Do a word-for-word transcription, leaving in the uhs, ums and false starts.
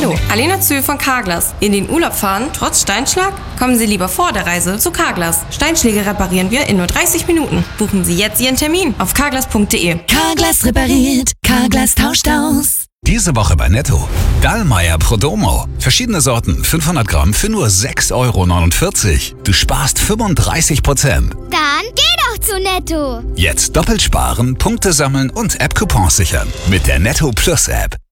Hallo, Alena Zühl von Carglass. In den Urlaub fahren, trotz Steinschlag? Kommen Sie lieber vor der Reise zu Carglass. Steinschläge reparieren wir in nur dreißig Minuten. Buchen Sie jetzt Ihren Termin auf carglass punkt de. Carglass repariert, Carglass tauscht aus. Diese Woche bei Netto. Dallmayr Prodomo. Verschiedene Sorten, fünfhundert Gramm für nur sechs Euro neunundvierzig. Du sparst fünfunddreißig Prozent. Dann geh doch zu Netto. Jetzt doppelt sparen, Punkte sammeln und App-Coupons sichern. Mit der Netto Plus App.